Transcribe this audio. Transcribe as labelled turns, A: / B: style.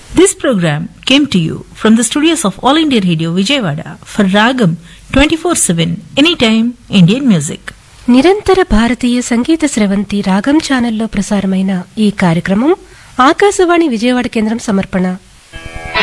A: This program came to you from the studios of All India Radio Vijayawada for Ragam 24/7 Anytime Indian Music.
B: నిరంతర భారతీయ సంగీత స్రవంతి రాగం ఛానల్లో ప్రసారమైన ఈ కార్యక్రమం ఆకాశవాణి విజయవాడ కేంద్రం సమర్పణ.